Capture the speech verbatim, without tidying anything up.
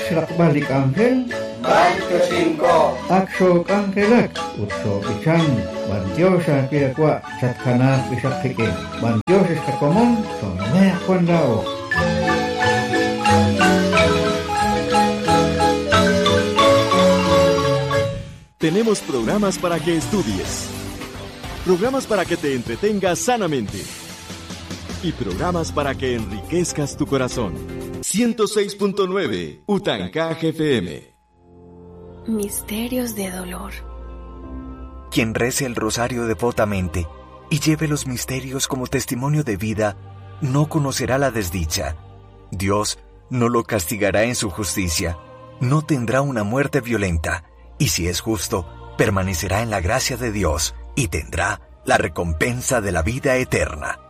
Lakbalik Angel veintiocinco Aksho Angelak Utso Pichan Bantiosa Kirakwa Chatkanak Bisakike Bantioses Kakomon Sonea Kwandao. Tenemos programas para que estudies, programas para que te entretengas sanamente y programas para que enriquezcas tu corazón. ciento seis punto nueve Utancaje F M. Misterios de dolor. Quien rece el rosario devotamente y lleve los misterios como testimonio de vida, no conocerá la desdicha. Dios no lo castigará en su justicia, no tendrá una muerte violenta, y si es justo, permanecerá en la gracia de Dios y tendrá la recompensa de la vida eterna.